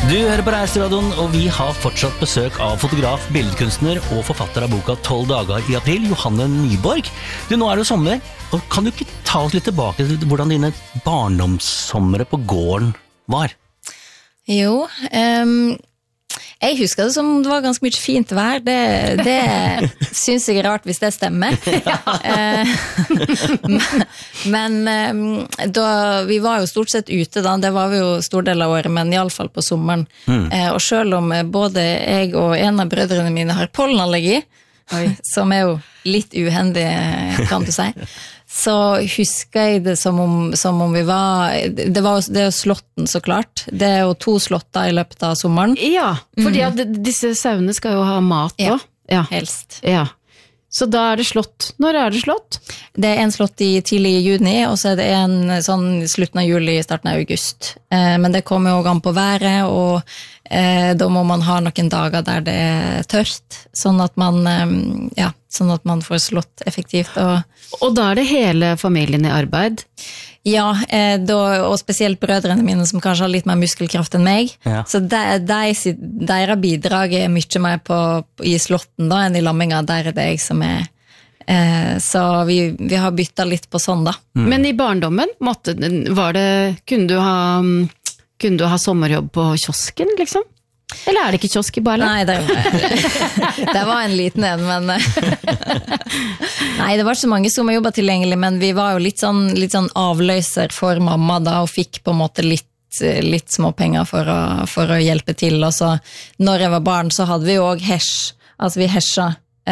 Du hører på Reiseradioen, og vi har fortsatt besøk av fotograf, billedkunstner og forfatter av boka 12 dager i april, Johanne Nyborg. Du, nå er det sommer, og kan du ikke ta oss litt tilbake til hvordan dine barndomssomre på gården var? Jo, jeg husker det som det var ganske mye fint vær. Det synes jeg er rart hvis det stemmer. Men vi var jo stort sett ute da, det var vi jo stor del av året, men i alle fall på sommeren. Og selv om både jeg og en av brødrene mine har pollenallergi, som er jo litt uhendig, kan du si, så husker jeg det som om vi var, det er jo slåtten så klart, det er jo 2 slåtter i løpet av sommeren. Ja, fordi at disse sauene skal jo ha mat da. Ja, helst. Ja. Så da er det slått. Når er det slått? Det er en slått i tidlig i juni, og så er det en sånn slutten av juli, starten av august. Men det kommer jo an på været, og da må man ha noen dager der det er tørt, sånn at man får slått effektivt. Og da er det hele familien i arbeid? Ja, og spesielt brødrene mine som kanskje har litt mer muskelkraft enn meg. Ja. Så deres bidrag er mye mer i slåtten da, enn i lamminga. Der er det jeg som er. Så vi har byttet litt på sånn da. Men i barndommen, kunne du ha sommerjobb på kiosken, liksom? Eller er det ikke kiosk i Barla? Nei, det var en liten en, men nei, det var ikke så mange sommerjobber tilgjengelig, men vi var jo litt sånn avløser for mamma da, og fikk på en måte litt små penger for å hjelpe til. Og så, når jeg var barn, så hadde vi jo også hesj, altså vi hesja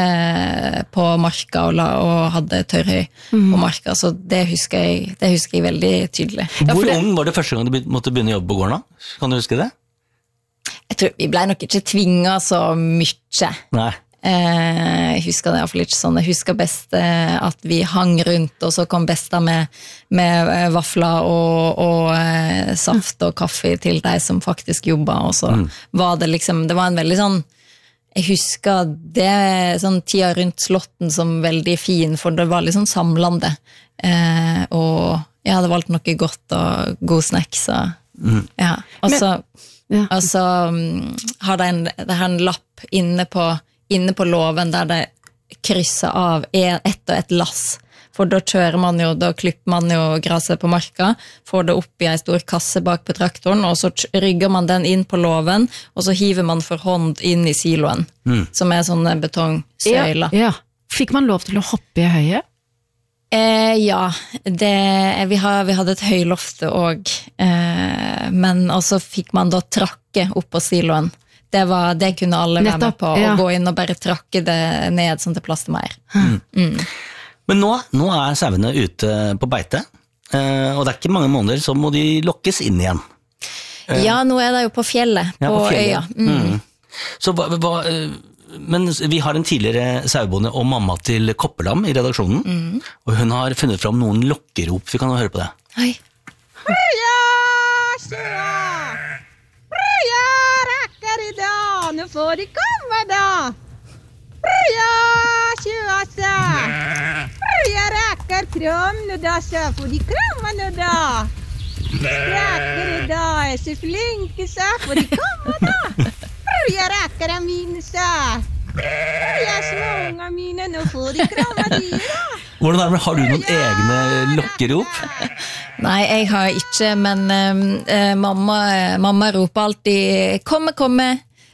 på marka og hadde tørrhøy på marka, så det husker jeg veldig tydelig. Hvor ung var det første gang du måtte begynne å jobbe på gården da? Kan du huske det? Jeg tror vi ble nok ikke tvinget så mye. Nei. Jeg husker det i hvert fall ikke sånn. Jeg husker best at vi hang rundt, og så kom besta med vafler og saft og kaffe til de som faktisk jobbet, og så var det liksom, det var en veldig sånn, jeg husker det sånn tida rundt slåtten som veldig fin, for det var litt sånn samlende, og jeg hadde valgt noe godt og god snacks, så ja, og så har det en lapp inne på låven der det krysser av ett og ett lass, for da klipper man jo gresset på marka, får det opp i en stor kasse bak på traktoren, og så rygger man den inn på låven, og så hiver man for hånd inn i siloen, som er sånne betongsøyler. Ja. Fikk man lov til å hoppe i høyet? Ja, vi hadde et høylofte også, men også fikk man da trakke opp på siloen. Det kunne alle være med på, å gå inn og bare trakke det ned sånn til plass til mer. Men nå er sauene ute på beite, og det er ikke mange måneder så må de lokkes inn igjen. Ja, nå er det jo på fjellet, på øya. Så men vi har en tidligere sauebonde og mamma til Koppelam i redaksjonen, og hun har funnet fram noen lokkerop. Vi kan jo høre på det. Hei. Frøya, sjøa! Frøya, rekker i dag, nå får de komme da! Frøya, sjøa, sa! Frøya, rekker kram, nå da, sa, får de kramme nå da! Rekker i dag, er så flinke, sa, får de komme da! Frøya, rekker er mine, sa! Frøya, småunger mine, nå får de kramme de da! Hvordan er det, har du noen egne lokkerop? Nei, jeg har ikke, men mamma roper alltid komme,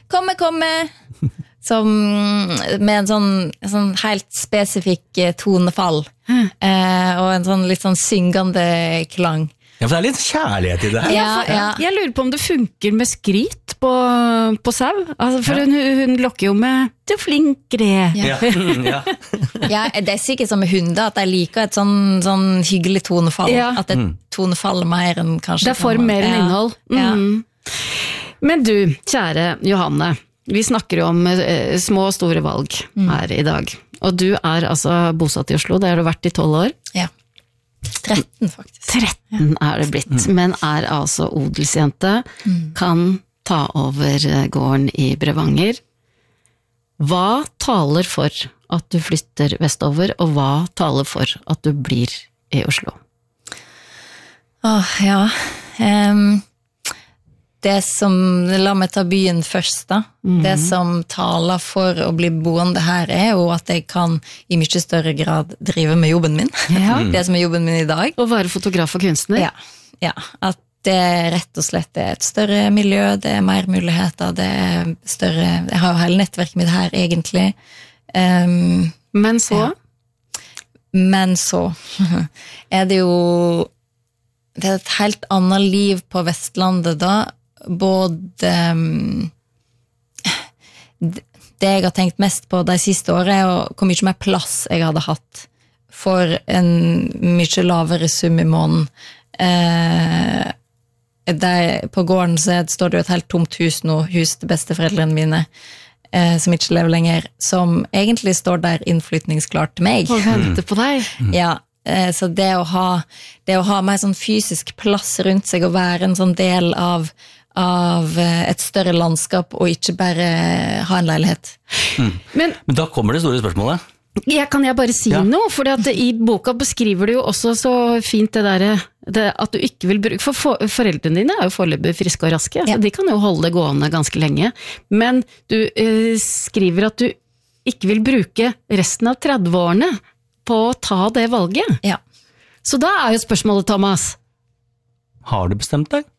som med en sånn helt spesifikk tonefall, og en sånn litt sånn syngende klang. Ja, for det er litt kjærlighet i det her. Ja. Jeg lurer på om det funker med skryt på sau, altså, for hun lokker jo med «du er flinkere». Ja, det er sikkert som med hunder, at jeg liker et sånn hyggelig tonefall, at det tonefall mer enn kanskje... Det er form mer enn innhold. Men du, kjære Johanne, vi snakker jo om små og store valg her i dag, og du er altså bosatt i Oslo, det har du vært i 12 år. Ja. 13 faktisk. 13 er det blitt, men er altså odelsjente, kan ta over gården i Brøvanger. Hva taler for at du flytter vestover, og hva taler for at du blir i Oslo? Det som, la meg ta byen først da, det som taler for å bli boende her jo at jeg kan i mye større grad drive med jobben min, det som jobben min i dag. Og være fotograf og kunstner. Ja, at det rett og slett et større miljø, det mer muligheter, det større, jeg har jo hele nettverket mitt her egentlig. Men så det jo, det et helt annet liv på Vestlandet da, både det jeg har tenkt mest på de siste årene hvor mye mer plass jeg hadde hatt for en mye lavere sum i måneden. På gården så står det jo et helt tomt hus nå, hus til besteforeldrene mine, som ikke lever lenger, som egentlig står der innflytningsklart til meg. Og venter på deg. Ja, så det å ha mer sånn fysisk plass rundt seg og være en sånn del av et større landskap og ikke bare ha en leilighet. Men da kommer det store spørsmålet. Kan jeg bare si noe? For i boka beskriver du jo også så fint det at du ikke vil bruke, for foreldrene dine jo foreløpig friske og raske, så de kan jo holde det gående ganske lenge, men du skriver at du ikke vil bruke resten av 30-årene på å ta det valget. Ja. Så da jo spørsmålet, Thomas. Har du bestemt deg?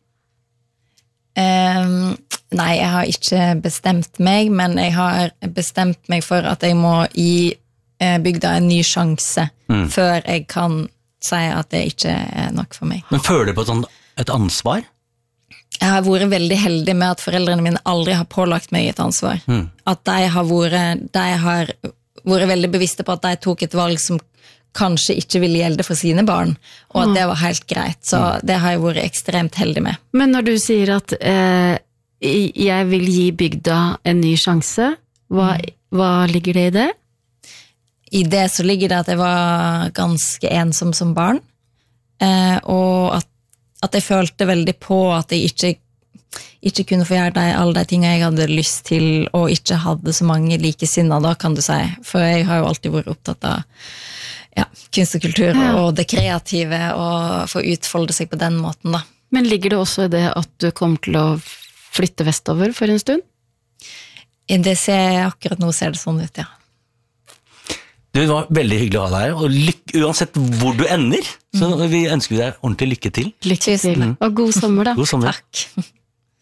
Nei, jeg har ikke bestemt meg, men jeg har bestemt meg for at jeg må gi bygda en ny sjanse før jeg kan si at det ikke nok for meg. Men føler du på et ansvar? Jeg har vært veldig heldig med at foreldrene mine aldri har pålagt meg et ansvar. At de har vært veldig bevisste på at de tok et valg som kanskje ikke ville gjelde for sine barn, og at det var helt greit. Så det har jeg vært ekstremt heldig med. Men når du sier at jeg vil gi bygda en ny sjanse, hva ligger det i det? I det så ligger det at jeg var ganske ensom som barn, og at jeg følte veldig på at jeg ikke kunne få gjøre alle de tingene jeg hadde lyst til, og ikke hadde så mange likesinnede, da kan du si. For jeg har jo alltid vært opptatt av kunst og kultur og det kreative, og få utfolde seg på den måten da. Men ligger det også i det at du kommer til å flytte vestover for en stund? Det akkurat nå ser det sånn ut, ja. Det var veldig hyggelig å ha deg her, og uansett hvor du ender, så vi ønsker deg ordentlig lykke til. Lykke til, og god sommer da. God sommer. Takk.